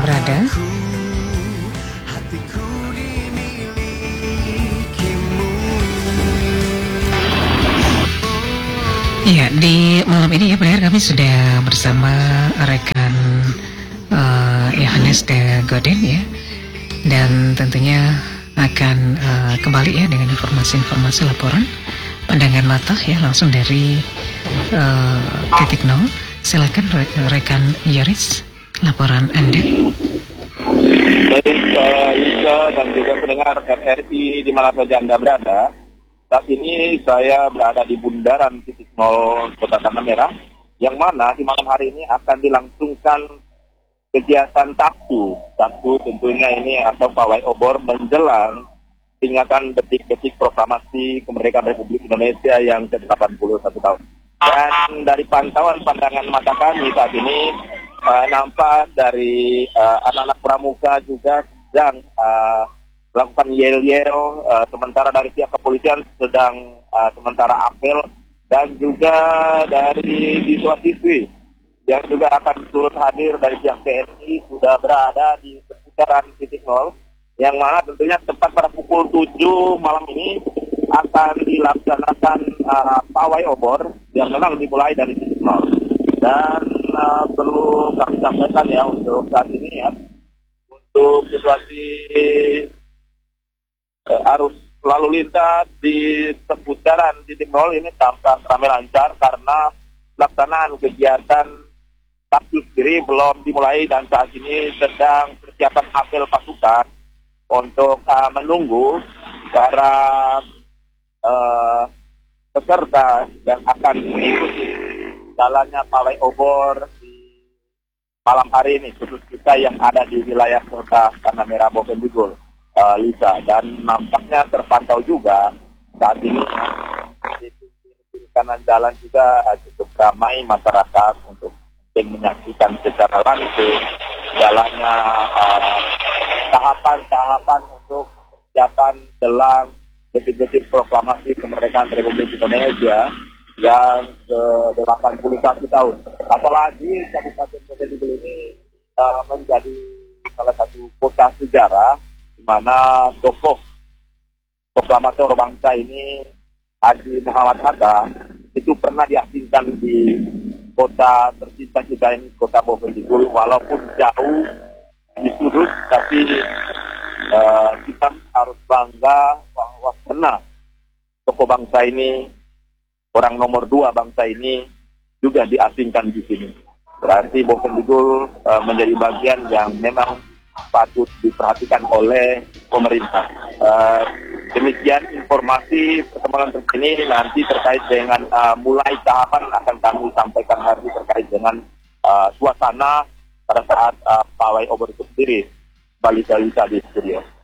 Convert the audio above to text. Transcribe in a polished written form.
berada. Ya, di malam ini ya pendengar, kami sudah bersama rekan Yohanes de Goden ya, dan tentunya akan kembali ya dengan informasi-informasi laporan pandangan mata ya langsung dari titik nol. Silakan rekan Yoris, laporan Anda. Baik, Lisa dan juga pendengar RRI di mana saja Anda berada. Saat ini saya berada di bundaran titik nol Kota Tanah Merah, yang mana di malam hari ini akan dilangsungkan kegiatan Sabtu tentunya ini atau pawai obor menjelang peringatan detik-detik proklamasi kemerdekaan Republik Indonesia yang ke-81 tahun. Dan dari pantauan pandangan mata kami saat ini nampak dari anak-anak pramuka juga sedang melakukan yel-yel, sementara dari pihak kepolisian sedang sementara apel, dan juga dari siswa-siswi yang juga akan turut hadir dari pihak TNI sudah berada di seputaran titik nol, yang mana tentunya tepat pada pukul 7 malam ini akan dilaksanakan pawai obor yang memang dimulai dari titik nol. Dan perlu kami sampaikan ya untuk saat ini ya, untuk situasi arus lalu lintas di seputaran titik nol ini tampak ramai lancar karena pelaksanaan kegiatan Sabtu sendiri belum dimulai, dan saat ini sedang persiapan apel pasukan untuk menunggu para peserta yang akan mengikuti jalannya pawai obor di malam hari ini, khusus kita yang ada di wilayah Kota Tanah Merah Bovendigul, Lisa. Dan nampaknya terpantau juga saat ini di kiri kanan jalan juga cukup ramai masyarakat untuk menyaksikan secara langsung jalannya tahapan-tahapan untuk persiapan jelang detik-detik proklamasi kemerdekaan Republik Indonesia yang ke-81 tahun. Apalagi Kabupaten Bovendigul ini menjadi salah satu kota sejarah di mana tokoh proklamator bangsa ini, Haji Muhammad Hatta, itu pernah diasingkan di kota tercinta kita ini, Kota Bovendigul, walaupun jauh di sudut, tapi kita harus bangga bahwa pernah tokoh bangsa ini, orang nomor 2 bangsa ini juga diasingkan di sini. Berarti Bovendigul menjadi bagian yang memang patut diperhatikan oleh pemerintah. Demikian informasi perkembangan terkini. Nanti terkait dengan mulai tahapan akan kami sampaikan nanti terkait dengan suasana pada saat pawai obor itu sendiri. Balik di studio.